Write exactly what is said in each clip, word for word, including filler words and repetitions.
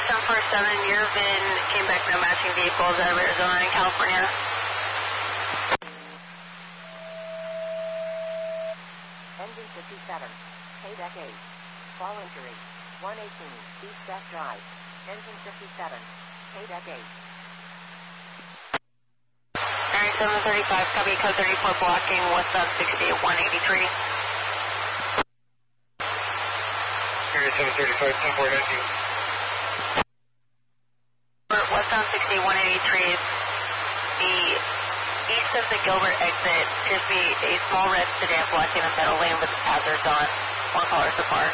seven four seven, your V I N came back no matching vehicles out of Arizona and California. Engine fifty-seven, Paydeck eight, fall injury, one eighteen, East Deck Drive, engine fifty-seven, Paydeck eight. Area seven thirty-five, copy code thirty-four blocking, westbound sixty at one eighty-three. Area seven thirty-five, ten four nineteen. Westbound sixty, one eighty-three, the east of the Gilbert exit appears to be a small red sedan blocking the middle lane with hazards on, one cars apart.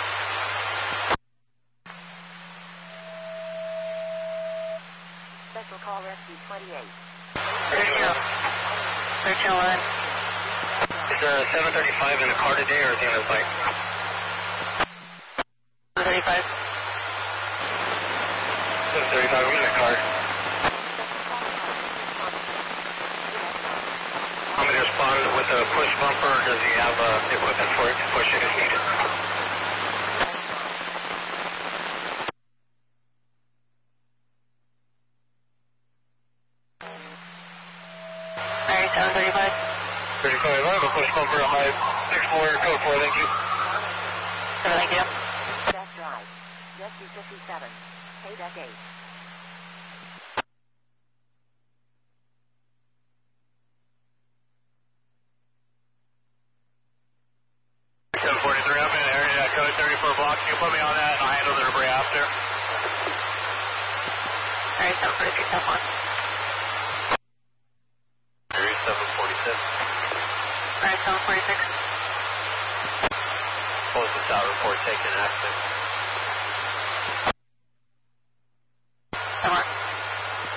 Special call rescue twenty-eight. thirteen eleven. Is uh, seven thirty-five in the car today or is he on his bike? seven thirty-five. seven thirty-five, I'm in the car. I'm going to respond with a push bumper, or does he have uh, equipment for it to push it if needed? Alright, seven thirty-five. thirty-five, I have a push bumper on my six four, code four, thank you. Seven, thank you. Deck Drive, rescue fifty-seven, Paydeck eight. seven forty-three, I'm in area code thirty-four blocks. Can you put me on that and I'll handle the debris after? Alright, seven forty-six, ten one. Area seven forty-six. Alright, seven forty-six. Close this out, report taken active. ten one.